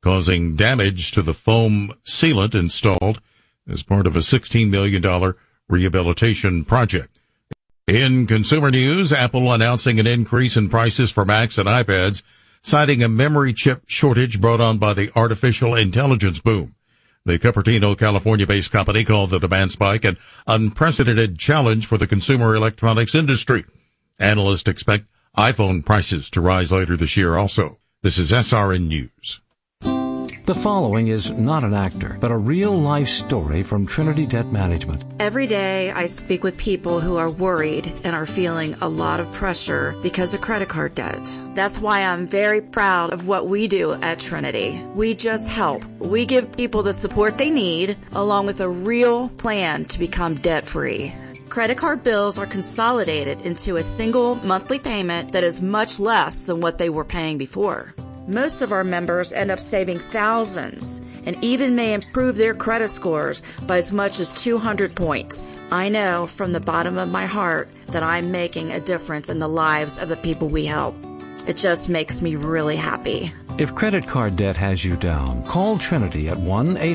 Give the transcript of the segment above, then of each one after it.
causing damage to the foam sealant installed as part of a $16 million rehabilitation project. In consumer news, Apple announcing an increase in prices for Macs and iPads, citing a memory chip shortage brought on by the artificial intelligence boom. The Cupertino, California-based company called the demand spike an unprecedented challenge for the consumer electronics industry. Analysts expect iPhone prices to rise later this year also. This is SRN News. The following is not an actor, but a real-life story from Trinity Debt Management. Every day I speak with people who are worried and are feeling a lot of pressure because of credit card debt. That's why I'm very proud of what we do at Trinity. We just help. We give people the support they need, along with a real plan to become debt-free. Credit card bills are consolidated into a single monthly payment that is much less than what they were paying before. Most of our members end up saving thousands and even may improve their credit scores by as much as 200 points. I know from the bottom of my heart that I'm making a difference in the lives of the people we help. It just makes me really happy. If credit card debt has you down, call Trinity at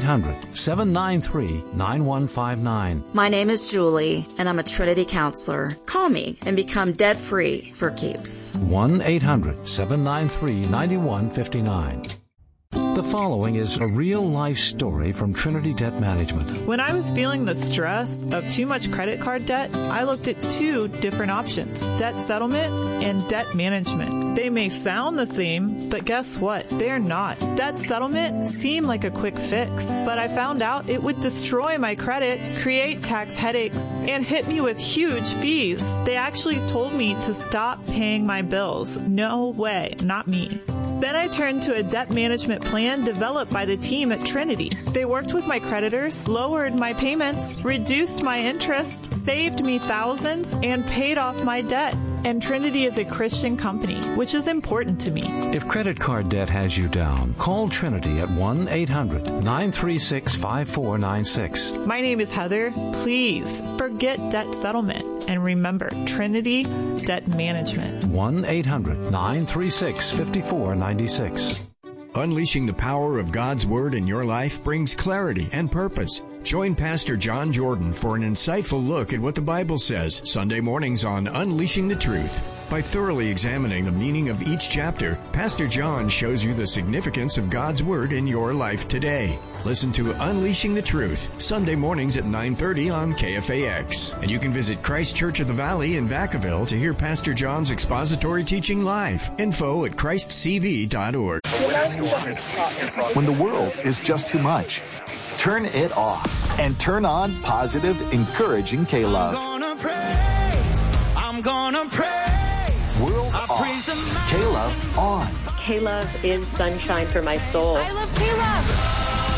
1-800-793-9159. My name is Julie, and I'm a Trinity counselor. Call me and become debt-free for keeps. 1-800-793-9159. The following is a real-life story from Trinity Debt Management. When I was feeling the stress of too much credit card debt, I looked at two different options: debt settlement and debt management. They may sound the same, but guess what? They're not. Debt settlement seemed like a quick fix, but I found out it would destroy my credit, create tax headaches, and hit me with huge fees. They actually told me to stop paying my bills. No way, not me. Then I turned to a debt management plan developed by the team at Trinity. They worked with my creditors, lowered my payments, reduced my interest, saved me thousands, and paid off my debt. And Trinity is a Christian company, which is important to me. If credit card debt has you down, call Trinity at 1-800-936-5496. My name is Heather. Please forget debt settlement and remember Trinity Debt Management. 1-800-936-5496. Unleashing the power of God's Word in your life brings clarity and purpose. Join Pastor John Jordan for an insightful look at what the Bible says Sunday mornings on Unleashing the Truth. By thoroughly examining the meaning of each chapter, Pastor John shows you the significance of God's Word in your life today. Listen to Unleashing the Truth, Sunday mornings at 9:30 on KFAX. And you can visit Christ Church of the Valley in Vacaville to hear Pastor John's expository teaching live. Info at christcv.org. When the world is just too much, turn it off and turn on positive, encouraging K-Love. I'm gonna praise. World off. K-Love on. K-Love is sunshine for my soul. I love K-Love.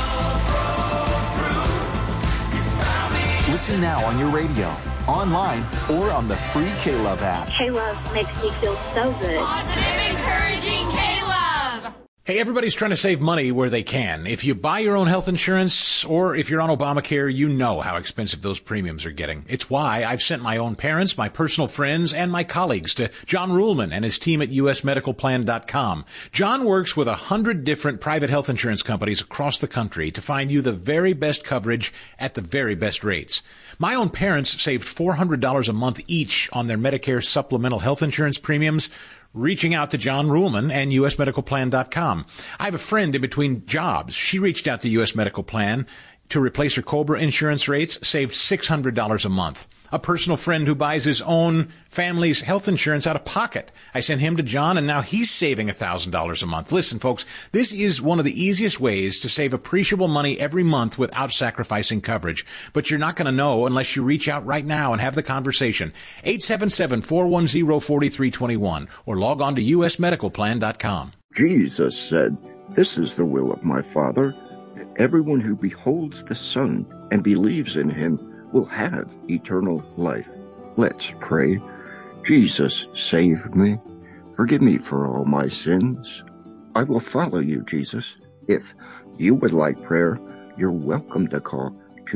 Listen now on your radio, online, or on the free K-Love app. K-Love makes me feel so good. Positive, encouraging K-Love. Hey, everybody's trying to save money where they can. If you buy your own health insurance or if you're on Obamacare, you know how expensive those premiums are getting. It's why I've sent my own parents, my personal friends, and my colleagues to John Ruhlman and his team at usmedicalplan.com. John works with 100 different private health insurance companies across the country to find you the very best coverage at the very best rates. My own parents saved $400 a month each on their Medicare supplemental health insurance premiums, reaching out to John Ruhlman and usmedicalplan.com. I have a friend in between jobs. She reached out to US Medical Plan to replace her COBRA insurance rates, saved $600 a month. A personal friend who buys his own family's health insurance out of pocket. I sent him to John, and now he's saving $1,000 a month. Listen, folks, this is one of the easiest ways to save appreciable money every month without sacrificing coverage. But you're not going to know unless you reach out right now and have the conversation. 877-410-4321 or log on to usmedicalplan.com. Jesus said, "This is the will of my Father, that everyone who beholds the Son and believes in him will have eternal life." Let's pray. Jesus, save me. Forgive me for all my sins. I will follow you, Jesus. If you would like prayer, you're welcome to call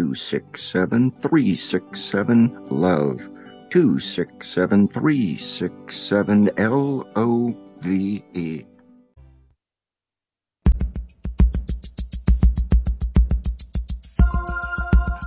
267-367-LOVE, 267-367-LOVE.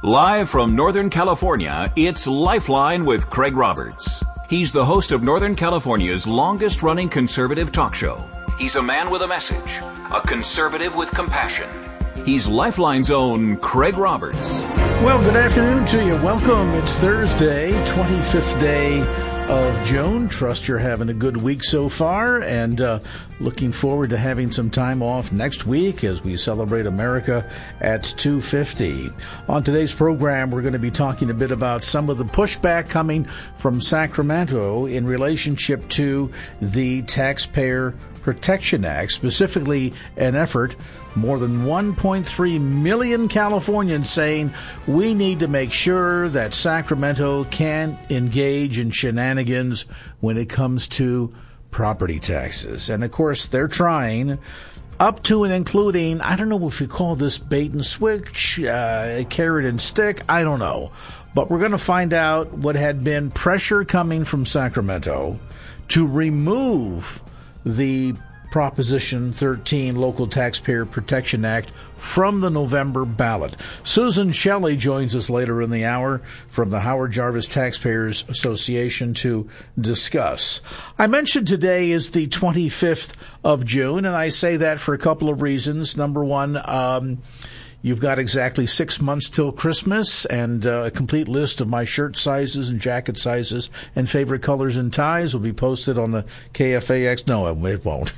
Live from Northern California, it's Lifeline with Craig Roberts. He's the host of Northern California's longest-running conservative talk show. He's a man with a message, a conservative with compassion. He's Lifeline's own Craig Roberts. Well, good afternoon to you. Welcome. It's Thursday, 25th day of June. Trust you're having a good week so far, and looking forward to having some time off next week as we celebrate America at 250. On today's program, we're going to be talking a bit about some of the pushback coming from Sacramento in relationship to the Taxpayer Protection Act, specifically an effort, more than 1.3 million Californians saying we need to make sure that Sacramento can't engage in shenanigans when it comes to property taxes. And, of course, they're trying up to and including, I don't know if you call this bait and switch, carrot and stick, I don't know. But we're going to find out what had been pressure coming from Sacramento to remove the Proposition 13 Local Taxpayer Protection Act from the November ballot. Susan Shelley joins us later in the hour from the Howard Jarvis Taxpayers Association to discuss. I mentioned today is the 25th of June, and I say that for a couple of reasons. Number one, you've got exactly 6 months till Christmas, and a complete list of my shirt sizes and jacket sizes and favorite colors and ties will be posted on the KFAX. No, it won't.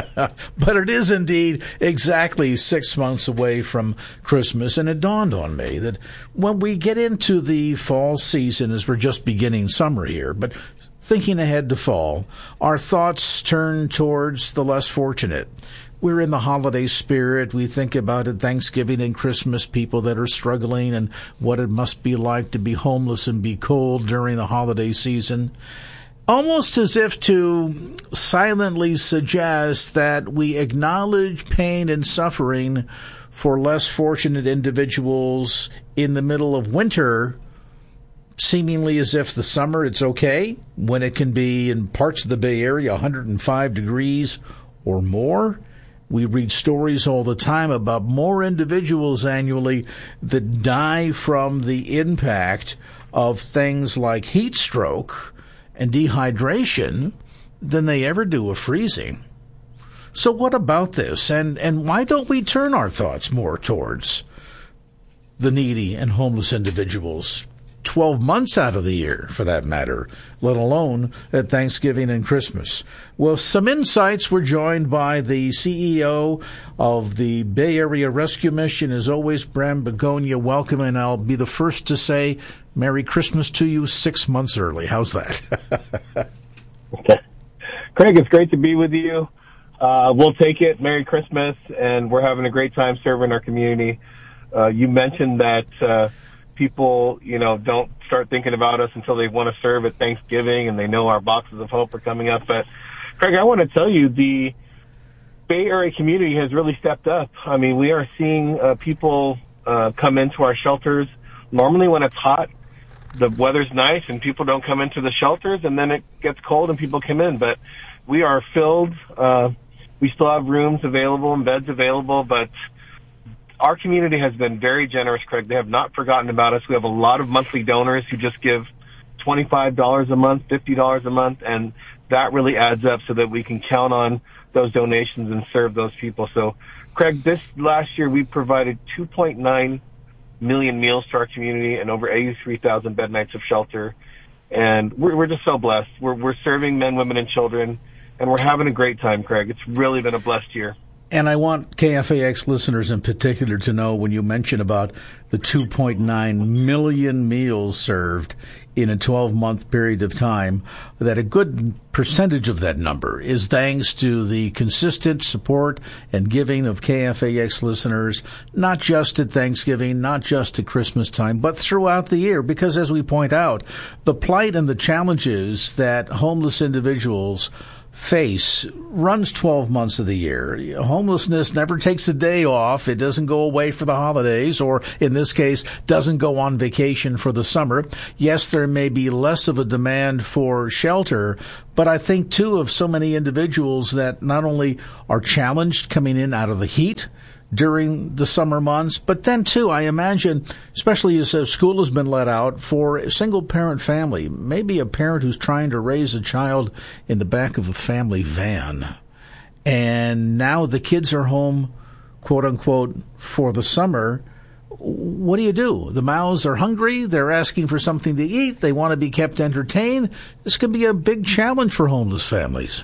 But it is indeed exactly 6 months away from Christmas, and it dawned on me that when we get into the fall season, as we're just beginning summer here, but thinking ahead to fall, our thoughts turn towards the less fortunate. We're in the holiday spirit. We think about it, Thanksgiving and Christmas, people that are struggling and what it must be like to be homeless and be cold during the holiday season. Almost as if to silently suggest that we acknowledge pain and suffering for less fortunate individuals in the middle of winter, seemingly as if the summer it's okay, when it can be in parts of the Bay Area 105 degrees or more. We read stories all the time about more individuals annually that die from the impact of things like heat stroke and dehydration than they ever do of freezing. So what about this? And why don't we turn our thoughts more towards the needy and homeless individuals 12 months out of the year, for that matter, let alone at Thanksgiving and Christmas? Well, some insights. We're joined by the CEO of the Bay Area Rescue Mission, as always, Bram Begonia. Welcome, and I'll be the first to say Merry Christmas to you 6 months early. How's that? Craig, it's great to be with you. We'll take it. Merry Christmas, and we're having a great time serving our community. You mentioned that people, don't start thinking about us until they want to serve at Thanksgiving and they know our boxes of hope are coming up. But, Craig, I want to tell you, the Bay Area community has really stepped up. I mean, we are seeing people come into our shelters. Normally when it's hot, the weather's nice and people don't come into the shelters, and then it gets cold and people come in. But we are filled. We still have rooms available and beds available, but our community has been very generous, Craig. They have not forgotten about us. We have a lot of monthly donors who just give $25 a month, $50 a month, and that really adds up so that we can count on those donations and serve those people. So, Craig, this last year we provided 2.9 million meals to our community and over 83,000 bed nights of shelter. And we're just so blessed. We're serving men, women, and children, and we're having a great time, Craig. It's really been a blessed year. And I want KFAX listeners in particular to know, when you mention about the 2.9 million meals served in a 12-month period of time, that a good percentage of that number is thanks to the consistent support and giving of KFAX listeners, not just at Thanksgiving, not just at Christmas time, but throughout the year. Because as we point out, the plight and the challenges that homeless individuals face runs 12 months of the year. Homelessness never takes a day off. It doesn't go away for the holidays, or in this case, doesn't go on vacation for the summer. Yes, there may be less of a demand for shelter, but I think, too, of so many individuals that not only are challenged coming in out of the heat during the summer months, but then, too, I imagine, especially as school has been let out, for a single-parent family, maybe a parent who's trying to raise a child in the back of a family van, and now the kids are home, quote-unquote, for the summer. What do? The mouths are hungry. They're asking for something to eat. They want to be kept entertained. This could be a big challenge for homeless families.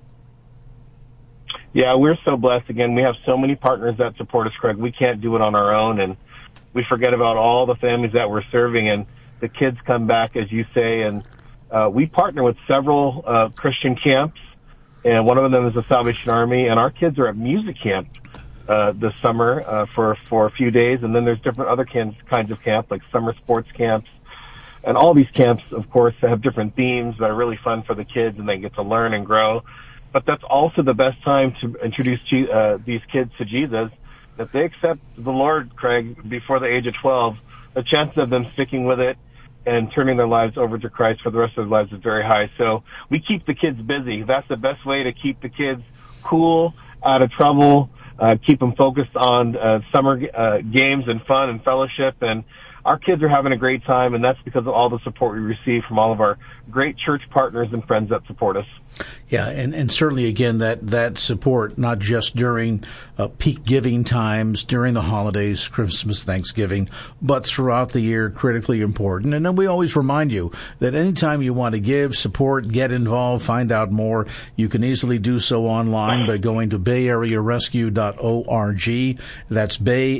Yeah, we're so blessed. Again, we have so many partners that support us, Craig. We can't do it on our own, and we forget about all the families that we're serving, and the kids come back, as you say, and we partner with several Christian camps, and one of them is the Salvation Army, and our kids are at music camp this summer for a few days, and then there's different other kinds of camps, like summer sports camps. And all these camps, of course, have different themes that are really fun for the kids, and they get to learn and grow. But that's also the best time to introduce these kids to Jesus. If they accept the Lord, Craig, before the age of 12, the chances of them sticking with it and turning their lives over to Christ for the rest of their lives is very high. So we keep the kids busy. That's the best way to keep the kids cool, out of trouble, keep them focused on summer games and fun and fellowship. And our kids are having a great time, and that's because of all the support we receive from all of our great church partners and friends that support us. Yeah, and certainly, again, that support, not just during peak giving times, during the holidays, Christmas, Thanksgiving, but throughout the year, critically important. And then we always remind you that anytime you want to give, support, get involved, find out more, you can easily do so online by going to bayarearescue.org. That's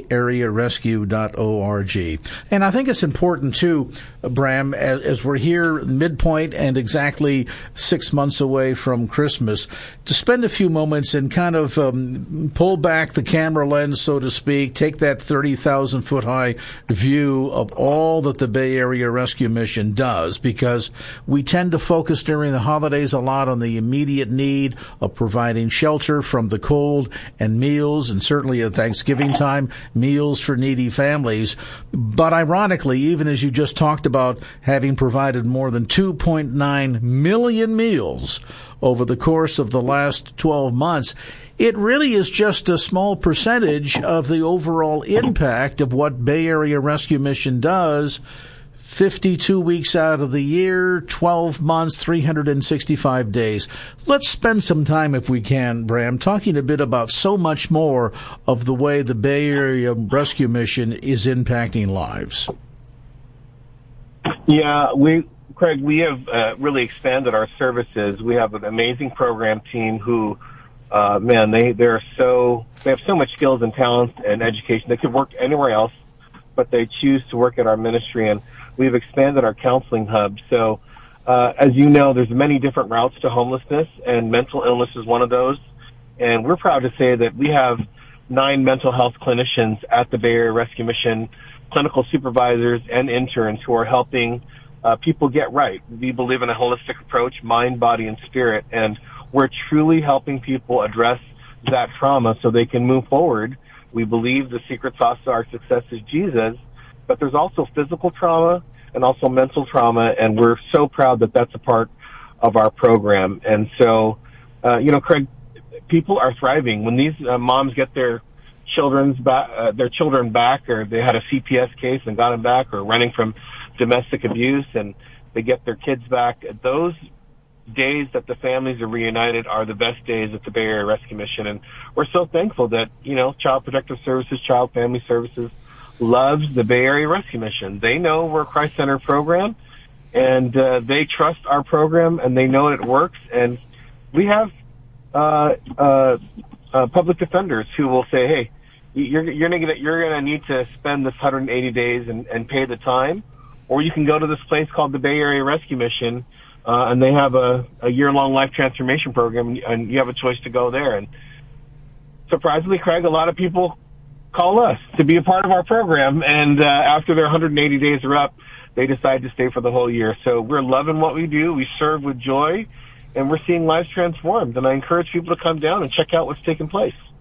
bayarearescue.org. And I think it's important, too, Bram, as we're here midpoint and exactly 6 months away from Christmas, to spend a few moments and kind of pull back the camera lens, so to speak, take that 30,000-foot high view of all that the Bay Area Rescue Mission does, because we tend to focus during the holidays a lot on the immediate need of providing shelter from the cold and meals, and certainly at Thanksgiving time, meals for needy families. But ironically, even as you just talked about having provided more than 2.9 million meals over the course of the last 12 months, it really is just a small percentage of the overall impact of what Bay Area Rescue Mission does 52 weeks out of the year, 12 months, 365 days. Let's spend some time, if we can, Bram, talking a bit about so much more of the way the Bay Area Rescue Mission is impacting lives. Yeah, Craig, we have really expanded our services. We have an amazing program team who, they have so much skills and talents and education. They could work anywhere else, but they choose to work at our ministry, and we've expanded our counseling hub. So, as you know, there's many different routes to homelessness, and mental illness is one of those. And we're proud to say that we have 9 mental health clinicians at the Bay Area Rescue Mission, clinical supervisors and interns who are helping people get right. We believe in a holistic approach, mind, body, and spirit, and we're truly helping people address that trauma so they can move forward. We believe the secret sauce to our success is Jesus, but there's also physical trauma and also mental trauma, and we're so proud that that's a part of our program. And so, Craig, people are thriving. When these moms get their children back, or they had a CPS case and got them back, or running from domestic abuse, and they get their kids back, those days that the families are reunited are the best days at the Bay Area Rescue Mission. And we're so thankful that, Child Protective Services, Child Family Services loves the Bay Area Rescue Mission. They know we're a Christ-centered program, and they trust our program, and they know it works. And we have public defenders who will say, hey, you're gonna need to spend this 180 days and pay the time, or you can go to this place called the Bay Area Rescue Mission, and they have a year-long life transformation program, and you have a choice to go there. And surprisingly, Craig, a lot of people call us to be a part of our program, and after their 180 days are up, they decide to stay for the whole year. So we're loving what we do. We serve with joy, and we're seeing lives transformed. And I encourage people to come down and check out what's taking place.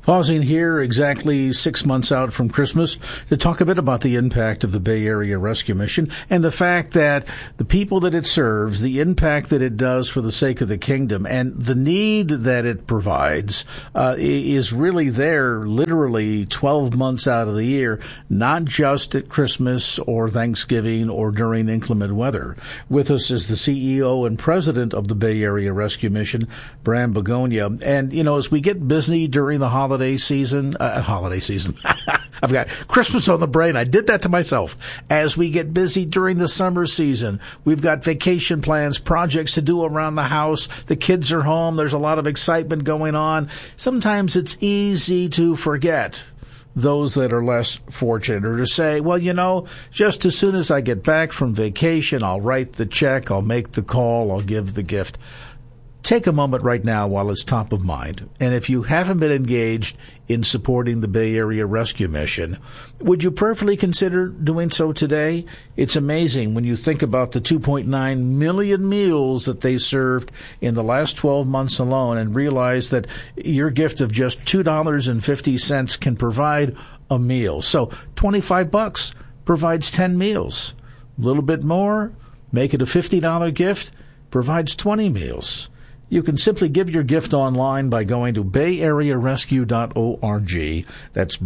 Pausing here exactly 6 months out from Christmas to talk a bit about the impact of the Bay Area Rescue Mission and the fact that the people that it serves, the impact that it does for the sake of the kingdom, and the need that it provides is really there literally 12 months out of the year, not just at Christmas or Thanksgiving or during inclement weather. With us is the CEO and president of the Bay Area Rescue Mission, Bram Begonia. And, as we get busy during the holiday season, I've got Christmas on the brain. I did that to myself. As we get busy during the summer season, we've got vacation plans, projects to do around the house. The kids are home. There's a lot of excitement going on. Sometimes it's easy to forget those that are less fortunate, or to say, well, just as soon as I get back from vacation, I'll write the check, I'll make the call, I'll give the gift. Take a moment right now while it's top of mind. And if you haven't been engaged in supporting the Bay Area Rescue Mission, would you prayerfully consider doing so today? It's amazing when you think about the 2.9 million meals that they served in the last 12 months alone and realize that your gift of just $2.50 can provide a meal. So $25 provides 10 meals. A little bit more, make it a $50 gift, provides 20 meals. You can simply give your gift online by going to bayarearescue.org. That's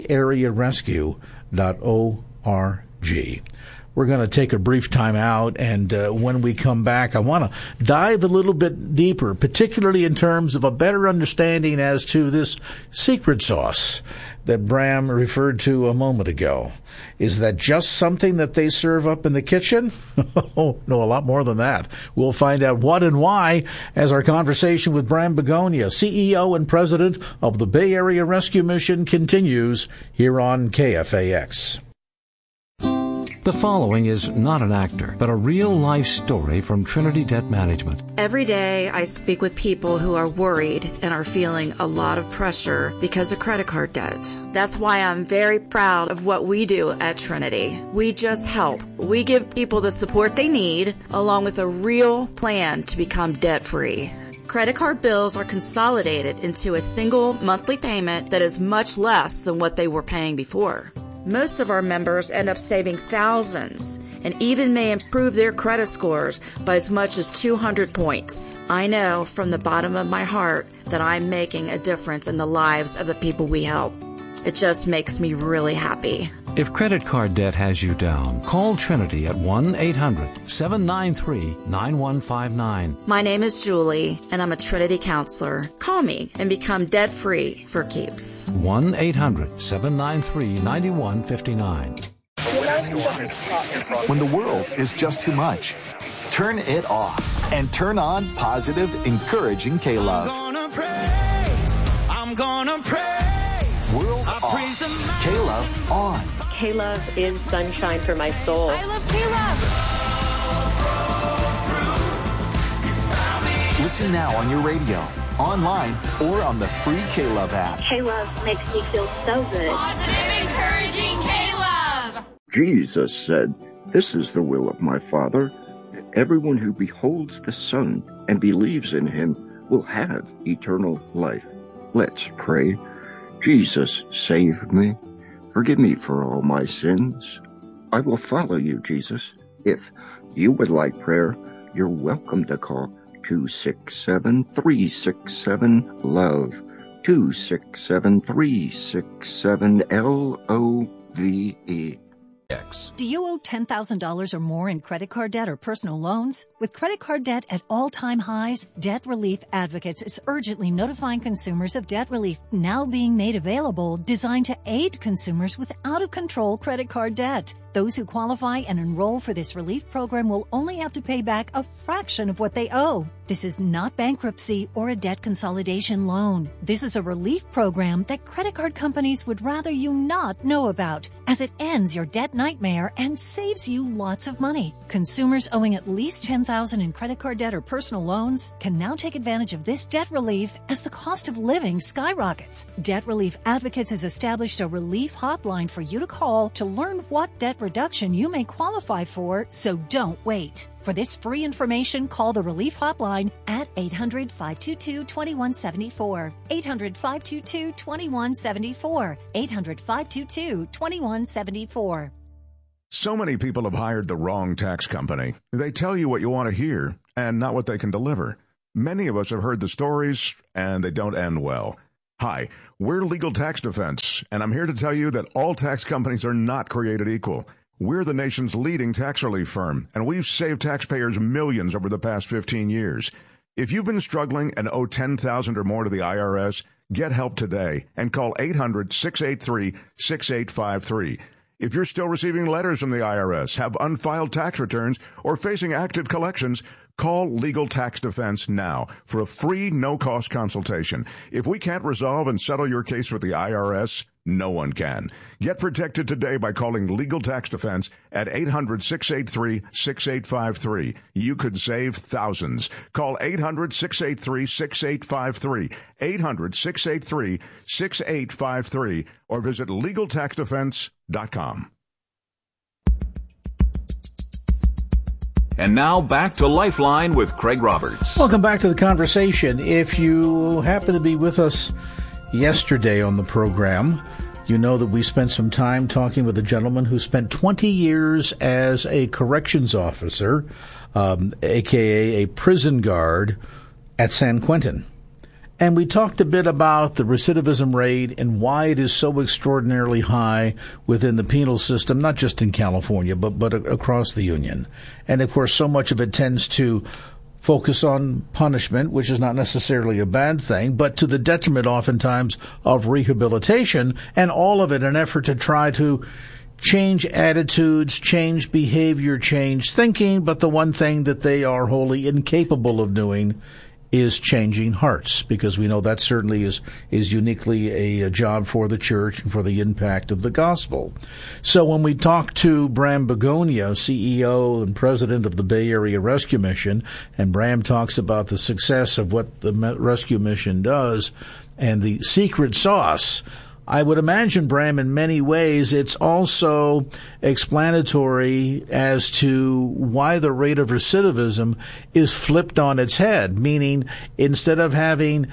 bayarearescue.org. We're going to take a brief time out, and when we come back, I want to dive a little bit deeper, particularly in terms of a better understanding as to this secret sauce that Bram referred to a moment ago. Is that just something that they serve up in the kitchen? Oh, no, a lot more than that. We'll find out what and why as our conversation with Bram Begonia, CEO and president of the Bay Area Rescue Mission, continues here on KFAX. The following is not an actor, but a real-life story from Trinity Debt Management. Every day I speak with people who are worried and are feeling a lot of pressure because of credit card debt. That's why I'm very proud of what we do at Trinity. We just help. We give people the support they need, along with a real plan to become debt-free. Credit card bills are consolidated into a single monthly payment that is much less than what they were paying before. Most of our members end up saving thousands and even may improve their credit scores by as much as 200 points. I know from the bottom of my heart that I'm making a difference in the lives of the people we help. It just makes me really happy. If credit card debt has you down, call Trinity at 1-800-793-9159. My name is Julie, and I'm a Trinity counselor. Call me and become debt-free for keeps. 1-800-793-9159. When the world is just too much, turn it off and turn on positive, encouraging K-Love. I'm gonna praise. World off. K-Love on. K-Love is sunshine for my soul. I love K-Love. Listen now on your radio, online, or on the free K-Love app. K-Love makes me feel so good. Positive, encouraging K-Love. Jesus said, "This is the will of my Father, that everyone who beholds the Son and believes in him will have eternal life." Let's pray. Jesus, save me. Forgive me for all my sins. I will follow you, Jesus. If you would like prayer, you're welcome to call 267-367-LOVE, 267-367-LOVE. Do you owe $10,000 or more in credit card debt or personal loans? With credit card debt at all-time highs, Debt Relief Advocates is urgently notifying consumers of debt relief now being made available, designed to aid consumers with out-of-control credit card debt. Those who qualify and enroll for this relief program will only have to pay back a fraction of what they owe. This is not bankruptcy or a debt consolidation loan. This is a relief program that credit card companies would rather you not know about, as it ends your debt nightmare and saves you lots of money. Consumers owing at least $10,000 in credit card debt or personal loans can now take advantage of this debt relief as the cost of living skyrockets. Debt Relief Advocates has established a relief hotline for you to call to learn what debt reduction you may qualify for, so don't wait. For this free information, call the Relief Hotline at 800-522-2174. 800-522-2174. 800-522-2174. So many people have hired the wrong tax company. They tell you what you want to hear and not what they can deliver. Many of us have heard the stories, and they don't end well. Hi, we're Legal Tax Defense, and I'm here to tell you that all tax companies are not created equal. We're the nation's leading tax relief firm, and we've saved taxpayers millions over the past 15 years. If you've been struggling and owe $10,000 or more to the IRS, get help today and call 800-683-6853. If you're still receiving letters from the IRS, have unfiled tax returns, or facing active collections, call Legal Tax Defense now for a free, no-cost consultation. If we can't resolve and settle your case with the IRS, no one can. Get protected today by calling Legal Tax Defense at 800-683-6853. You could save thousands. Call 800-683-6853, 800-683-6853, or visit LegalTaxDefense.com. And now back to Lifeline with Craig Roberts. Welcome back to the conversation. If you happen to be with us yesterday on the program, you know that we spent some time talking with a gentleman who spent 20 years as a corrections officer, a.k.a. a prison guard at San Quentin. And we talked a bit about the recidivism rate and why it is so extraordinarily high within the penal system, not just in California, but across the Union. And, of course, so much of it tends to focus on punishment, which is not necessarily a bad thing, but to the detriment oftentimes of rehabilitation, and all of it an effort to try to change attitudes, change behavior, change thinking, but the one thing that they are wholly incapable of doing is changing hearts, because we know that certainly is uniquely a job for the church and for the impact of the gospel. So when we talk to Bram Begonia, CEO and president of the Bay Area Rescue Mission, and Bram talks about the success of what the rescue mission does and the secret sauce, I would imagine, Bram, in many ways, it's also explanatory as to why the rate of recidivism is flipped on its head, meaning instead of having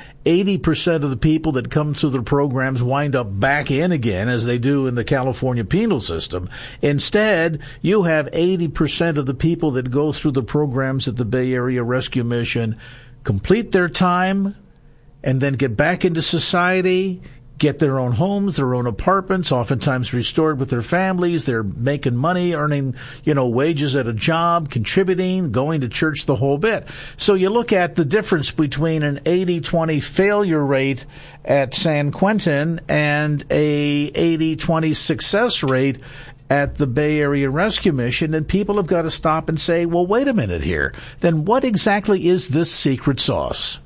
80% of the people that come through the programs wind up back in again, as they do in the California penal system, instead, you have 80% of the people that go through the programs at the Bay Area Rescue Mission complete their time and then get back into society, get their own homes, their own apartments, oftentimes restored with their families. They're making money, earning, wages at a job, contributing, going to church, the whole bit. So you look at the difference between an 80-20 failure rate at San Quentin and a 80-20 success rate at the Bay Area Rescue Mission, and people have got to stop and say, well, wait a minute here. Then what exactly is this secret sauce?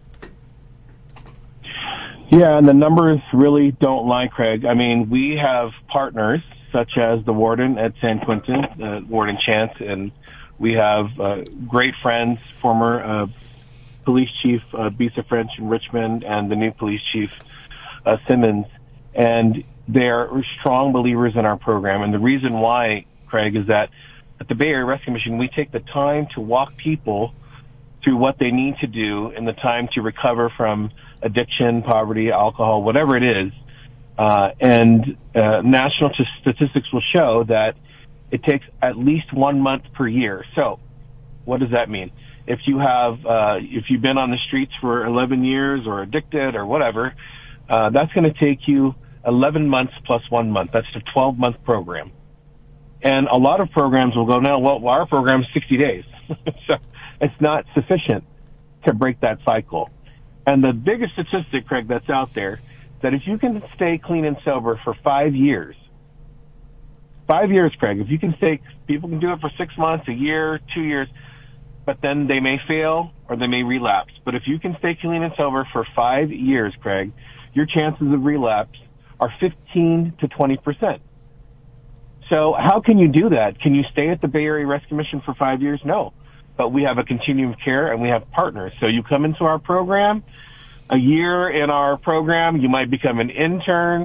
Yeah, and the numbers really don't lie, Craig. I mean, we have partners such as the warden at San Quentin, Warden Chance, and we have great friends, former police chief Bisa French in Richmond and the new police chief Simmons, and they're strong believers in our program. And the reason why, Craig, is that at the Bay Area Rescue Mission, we take the time to walk people through what they need to do in the time to recover from addiction, poverty, alcohol, whatever it is. And national statistics will show that it takes at least 1 month per year. So what does that mean? If you have, if you've been on the streets for 11 years or addicted or whatever, that's going to take you 11 months plus 1 month. That's a 12-month program. And a lot of programs will go, no, well, our program is 60 days. So it's not sufficient to break that cycle. And the biggest statistic, Craig, that's out there, that if you can stay clean and sober for 5 years, 5 years, Craig, if you can stay, people can do it for 6 months, a year, 2 years, but then they may fail or they may relapse. But if you can stay clean and sober for 5 years, Craig, your chances of relapse are 15 to 20%. So how can you do that? Can you stay at the Bay Area Rescue Mission for 5 years? No. But we have a continuum of care and we have partners. So you come into our program, a year in our program, you might become an intern,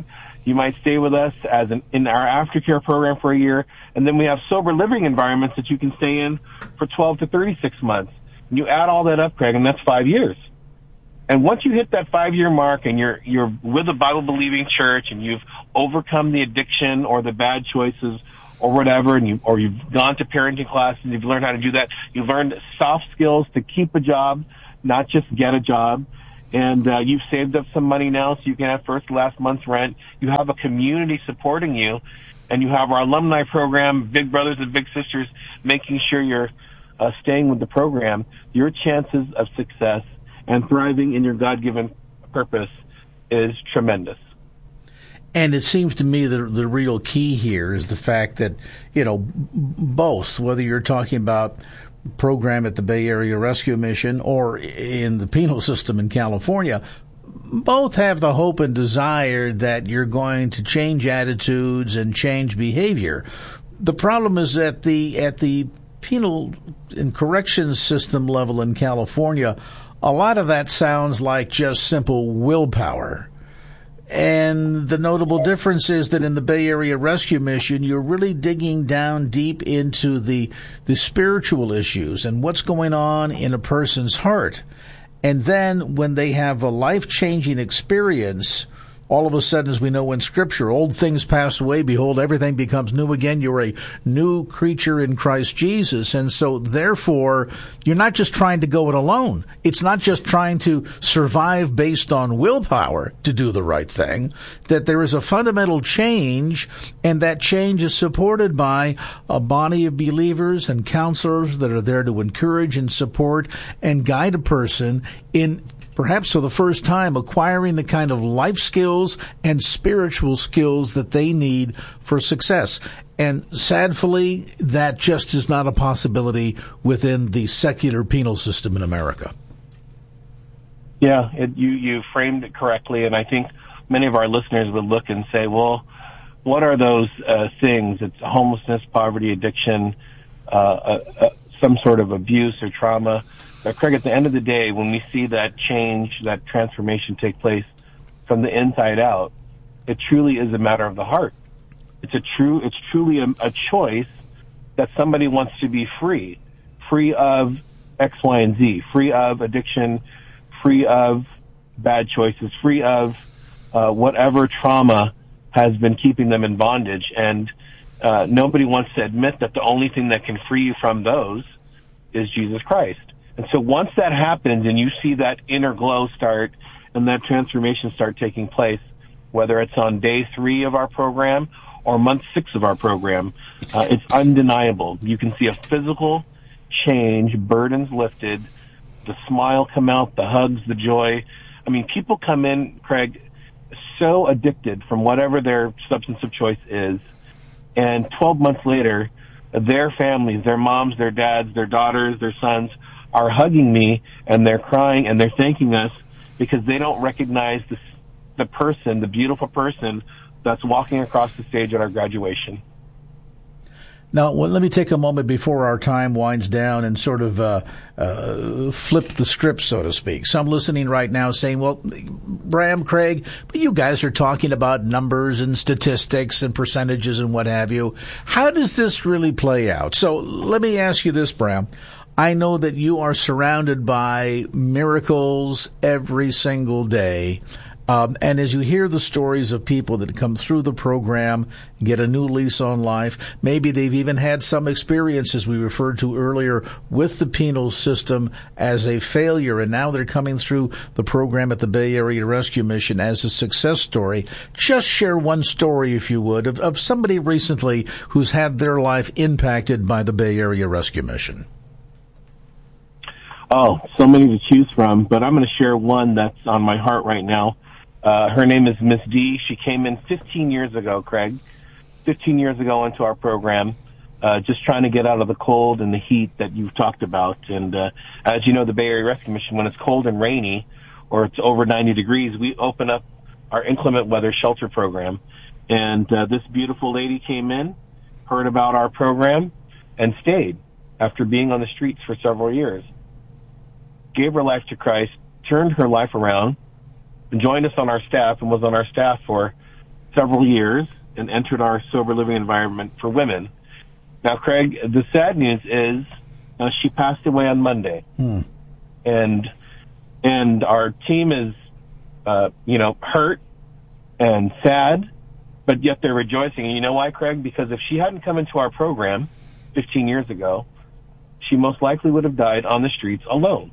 You might stay with us in our aftercare program for a year, and then we have sober living environments that you can stay in for 12 to 36 months. And you add all that up, Craig, and that's 5 years. And once you hit that 5-year mark and you're with a Bible-believing church and you've overcome the addiction or the bad choices or whatever, and you've gone to parenting classes, you've learned how to do that, you've learned soft skills to keep a job, not just get a job, and you've saved up some money now so you can have first last month's rent. You have a community supporting you, and you have our alumni program, big brothers and big sisters, making sure you're staying with the program. Your chances of success and thriving in your God-given purpose is tremendous. And it seems to me that the real key here is the fact that, both, whether you're talking about program at the Bay Area Rescue Mission or in the penal system in California, both have the hope and desire that you're going to change attitudes and change behavior. The problem is at the penal and corrections system level in California, a lot of that sounds like just simple willpower. And the notable difference is that in the Bay Area Rescue Mission, you're really digging down deep into the spiritual issues and what's going on in a person's heart. And then when they have a life-changing experience, all of a sudden, as we know in Scripture, old things pass away, behold, everything becomes new again. You're a new creature in Christ Jesus. And so, therefore, you're not just trying to go it alone. It's not just trying to survive based on willpower to do the right thing, that there is a fundamental change, and that change is supported by a body of believers and counselors that are there to encourage and support and guide a person in perhaps for the first time, acquiring the kind of life skills and spiritual skills that they need for success. And sadly, that just is not a possibility within the secular penal system in America. Yeah, you framed it correctly, and I think many of our listeners would look and say, well, what are those things? It's homelessness, poverty, addiction, some sort of abuse or trauma. But Craig, at the end of the day, when we see that change, that transformation take place from the inside out, it truly is a matter of the heart. It's truly a choice that somebody wants to be free of X, Y, and Z, free of addiction, free of bad choices, free of whatever trauma has been keeping them in bondage. And nobody wants to admit that the only thing that can free you from those is Jesus Christ. And so once that happens and you see that inner glow start and that transformation start taking place, whether it's on day 3 of our program or month 6 of our program, it's undeniable. You can see a physical change, burdens lifted, the smile come out, the hugs, the joy. I mean, people come in, Craig, so addicted from whatever their substance of choice is, and 12 months later, their families, their moms, their dads, their daughters, their sons are hugging me, and they're crying, and they're thanking us because they don't recognize the person, the beautiful person that's walking across the stage at our graduation. Now, let me take a moment before our time winds down and sort of flip the script, so to speak. Some listening right now saying, well, Bram, Craig, but you guys are talking about numbers and statistics and percentages and what have you. How does this really play out? So let me ask you this, Bram. I know that you are surrounded by miracles every single day. And as you hear the stories of people that come through the program, get a new lease on life, maybe they've even had some experience, as we referred to earlier, with the penal system as a failure, and now they're coming through the program at the Bay Area Rescue Mission as a success story. Just share one story, if you would, of somebody recently who's had their life impacted by the Bay Area Rescue Mission. Oh, so many to choose from, but I'm going to share one that's on my heart right now. Her name is Miss D. She came in 15 years ago, Craig, 15 years ago into our program, just trying to get out of the cold and the heat that you've talked about. And as you know, the Bay Area Rescue Mission, when it's cold and rainy or it's over 90 degrees, we open up our inclement weather shelter program. And this beautiful lady came in, heard about our program, and stayed after being on the streets for several years. Gave her life to Christ, turned her life around, and joined us on our staff, and was on our staff for several years and entered our sober living environment for women. Now, Craig, the sad news is she passed away on Monday. And our team is, hurt and sad, but yet they're rejoicing. And you know why, Craig? Because if she hadn't come into our program 15 years ago, she most likely would have died on the streets alone.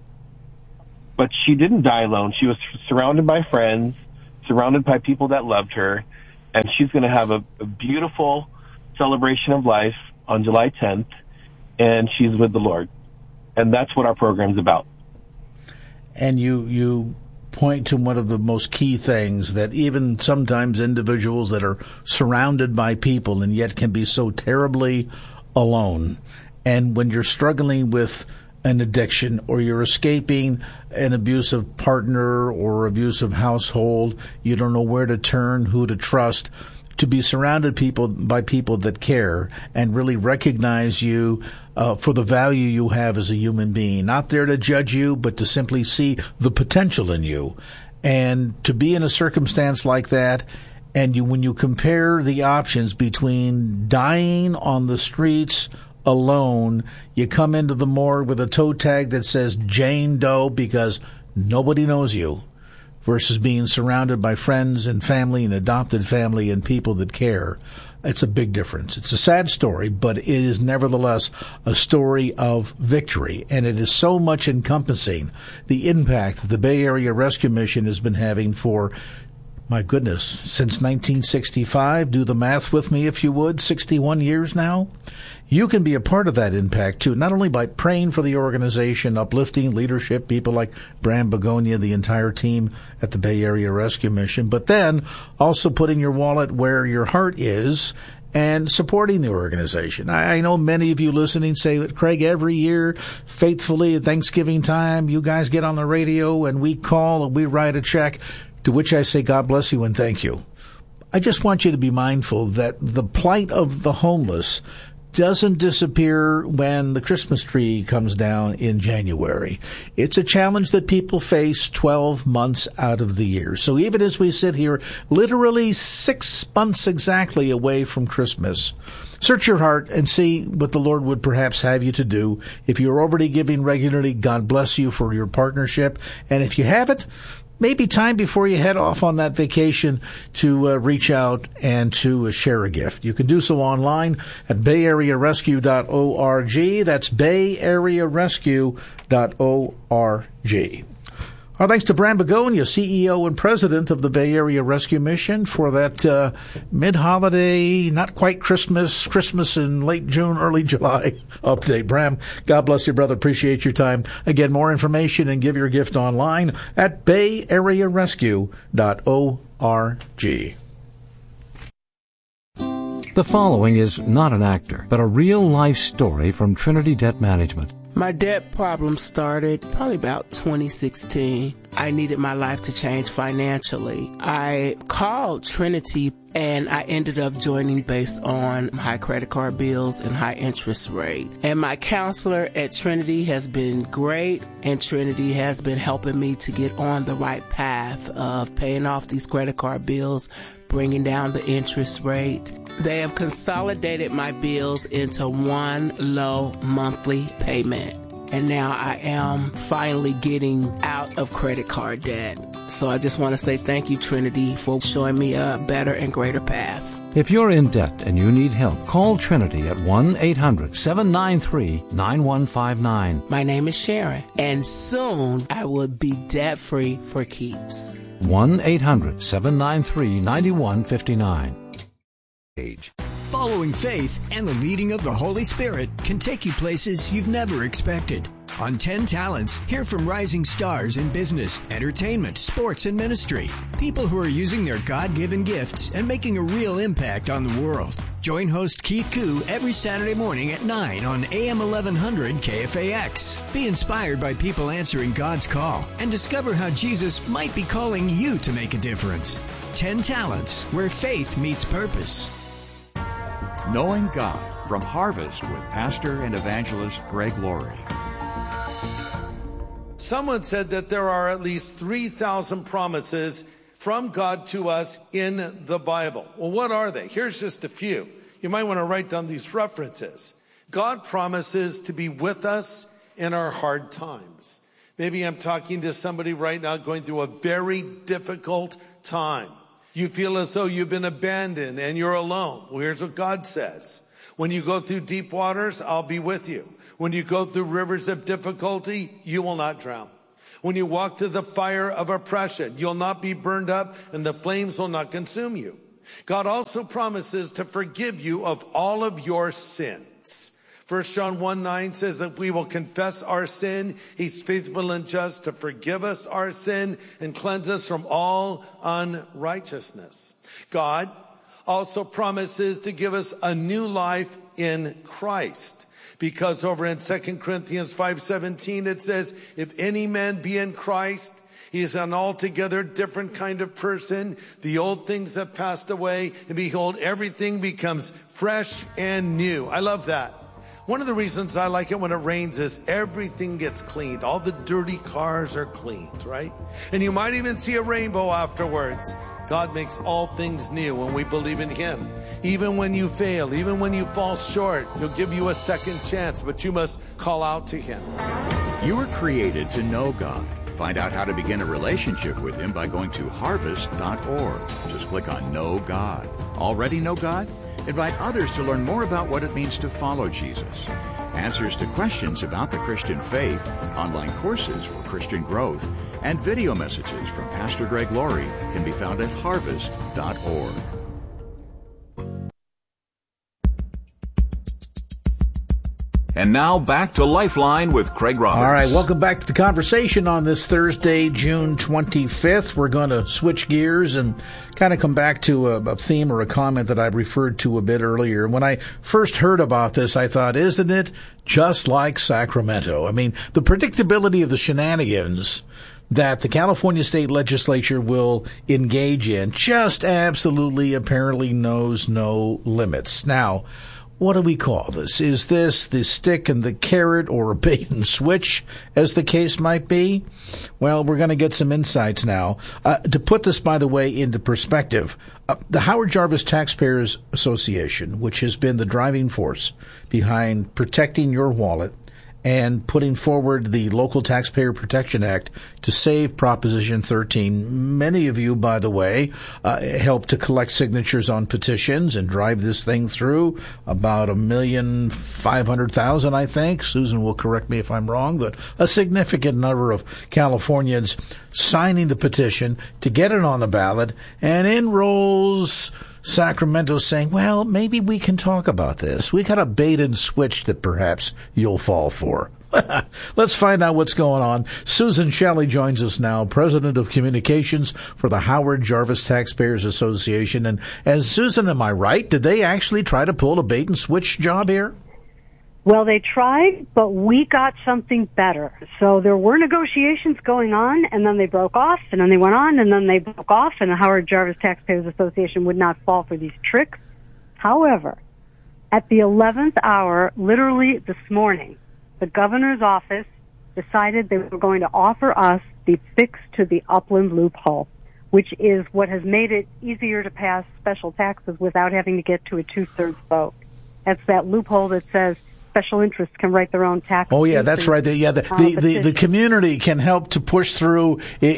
But she didn't die alone. She was surrounded by friends, surrounded by people that loved her, and she's going to have a beautiful celebration of life on July 10th, and she's with the Lord. And that's what our program's about. And you point to one of the most key things, that even sometimes individuals that are surrounded by people and yet can be so terribly alone. And when you're struggling with an addiction, or you're escaping an abusive partner or abusive household, you don't know where to turn, who to trust, to be surrounded by people that care and really recognize you for the value you have as a human being. Not there to judge you, but to simply see the potential in you. And to be in a circumstance like that, and when you compare the options between dying on the streets alone, you come into the morgue with a toe tag that says Jane Doe because nobody knows you, versus being surrounded by friends and family and adopted family and people that care. It's a big difference. It's a sad story, but it is nevertheless a story of victory, and it is so much encompassing the impact that the Bay Area Rescue Mission has been having for, my goodness, since 1965. Do the math with me, if you would. 61 years now. You can be a part of that impact, too, not only by praying for the organization, uplifting leadership, people like Bram Begonia, the entire team at the Bay Area Rescue Mission, but then also putting your wallet where your heart is and supporting the organization. I know many of you listening say, Craig, every year, faithfully at Thanksgiving time, you guys get on the radio and we call and we write a check, to which I say, God bless you and thank you. I just want you to be mindful that the plight of the homeless doesn't disappear when the Christmas tree comes down in January. It's a challenge that people face 12 months out of the year. So even as we sit here, literally 6 months exactly away from Christmas, search your heart and see what the Lord would perhaps have you to do. If you're already giving regularly, God bless you for your partnership. And if you haven't, maybe time before you head off on that vacation to reach out and to share a gift. You can do so online at bayarearescue.org. That's bayarearescue.org. Our thanks to Bram Begonia, CEO and President of the Bay Area Rescue Mission, for that mid-holiday, not quite Christmas in late June, early July update. Bram, God bless you, brother. Appreciate your time. Again, more information and give your gift online at bayarearescue.org. The following is not an actor, but a real-life story from Trinity Debt Management. My debt problem started probably about 2016. I needed my life to change financially. I called Trinity and I ended up joining based on high credit card bills and high interest rate. And my counselor at Trinity has been great, and Trinity has been helping me to get on the right path of paying off these credit card bills, bringing down the interest rate. They have consolidated my bills into one low monthly payment. And now I am finally getting out of credit card debt. So I just want to say thank you, Trinity, for showing me a better and greater path. If you're in debt and you need help, call Trinity at 1-800-793-9159. My name is Sharon, and soon I will be debt-free for keeps. 1-800-793-9159. Following faith and the leading of the Holy Spirit can take you places you've never expected. On 10 Talents, hear from rising stars in business, entertainment, sports, and ministry. People who are using their God-given gifts and making a real impact on the world. Join host Keith Koo every Saturday morning at 9 on AM 1100 KFAX. Be inspired by people answering God's call and discover how Jesus might be calling you to make a difference. 10 Talents, where faith meets purpose. Knowing God from Harvest with Pastor and Evangelist Greg Laurie. Someone said that there are at least 3,000 promises from God to us in the Bible. Well, what are they? Here's just a few. You might want to write down these references. God promises to be with us in our hard times. Maybe I'm talking to somebody right now going through a very difficult time. You feel as though you've been abandoned and you're alone. Well, here's what God says. When you go through deep waters, I'll be with you. When you go through rivers of difficulty, you will not drown. When you walk through the fire of oppression, you'll not be burned up and the flames will not consume you. God also promises to forgive you of all of your sins. 1 John 1:9 says, if we will confess our sin, he's faithful and just to forgive us our sin and cleanse us from all unrighteousness. God also promises to give us a new life in Christ. Because over in 2 Corinthians 5:17, it says, if any man be in Christ, he is an altogether different kind of person. The old things have passed away, and behold, everything becomes fresh and new. I love that. One of the reasons I like it when it rains is everything gets cleaned. All the dirty cars are cleaned, right? And you might even see a rainbow afterwards. God makes all things new when we believe in him. Even when you fail, even when you fall short, he'll give you a second chance, but you must call out to him. You were created to know God. Find out how to begin a relationship with him by going to harvest.org. Just click on Know God. Already know God? Invite others to learn more about what it means to follow Jesus. Answers to questions about the Christian faith, online courses for Christian growth, and video messages from Pastor Greg Laurie can be found at harvest.org. And now back to Lifeline with Craig Roberts. All right, welcome back to the conversation on this Thursday, June 25th. We're going to switch gears and kind of come back to a theme or a comment that I referred to a bit earlier. When I first heard about this, I thought, isn't it just like Sacramento? I mean, the predictability of the shenanigans that the California State Legislature will engage in just absolutely apparently knows no limits. Now, what do we call this? Is this the stick and the carrot or a bait and switch, as the case might be? Well, we're going to get some insights now. To put this, by the way, into perspective, the Howard Jarvis Taxpayers Association, which has been the driving force behind protecting your wallet and putting forward the Local Taxpayer Protection Act to save Proposition 13. Many of you, by the way, helped to collect signatures on petitions and drive this thing through. About 1,500,000, I think. Susan will correct me if I'm wrong, but a significant number of Californians signing the petition to get it on the ballot, and in rolls Sacramento saying, well, maybe we can talk about this. We got a bait and switch that perhaps you'll fall for. Let's find out what's going on. Susan Shelley joins us now, President of Communications for the Howard Jarvis Taxpayers Association. And Susan, am I right? Did they actually try to pull a bait and switch job here? Well, they tried, but we got something better. So there were negotiations going on, and then they broke off, and then they went on, and then they broke off, and the Howard Jarvis Taxpayers Association would not fall for these tricks. However, at the 11th hour, literally this morning, the governor's office decided they were going to offer us the fix to the upland loophole, which is what has made it easier to pass special taxes without having to get to a two-thirds vote. That's that loophole that says special interests can write their own tax. Oh yeah, that's right. The community can help to push through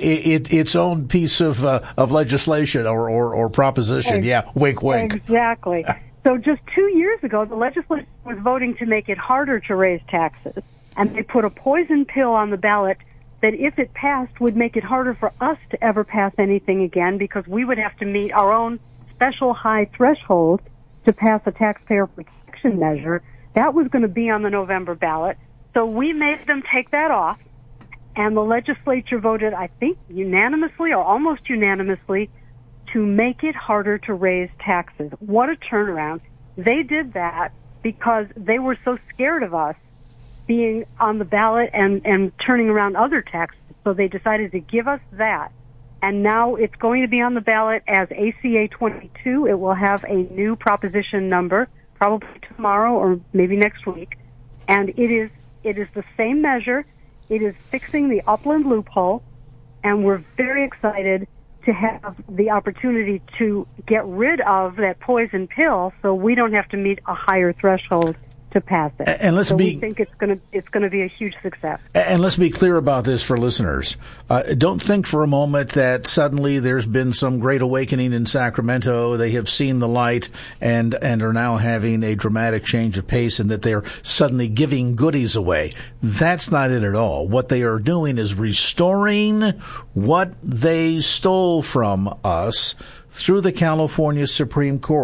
its own piece of legislation or proposition. Yeah, wink, wink. Exactly. So just 2 years ago, the legislature was voting to make it harder to raise taxes, and they put a poison pill on the ballot that, if it passed, would make it harder for us to ever pass anything again, because we would have to meet our own special high threshold to pass a taxpayer protection measure. That was going to be on the November ballot. So we made them take that off, and the legislature voted, I think, unanimously or almost unanimously, to make it harder to raise taxes. What a turnaround. They did that because they were so scared of us being on the ballot and turning around other taxes. So they decided to give us that. And now it's going to be on the ballot as ACA 22. It will have a new proposition number, probably tomorrow or maybe next week. And it is the same measure. It is fixing the upland loophole, and we're very excited to have the opportunity to get rid of that poison pill, so we don't have to meet a higher threshold to pass it. And we think it's going to be a huge success. And let's be clear about this for listeners. Don't think for a moment that suddenly there's been some great awakening in Sacramento. They have seen the light and are now having a dramatic change of pace, and that they're suddenly giving goodies away. That's not it at all. What they are doing is restoring what they stole from us through the California Supreme Court.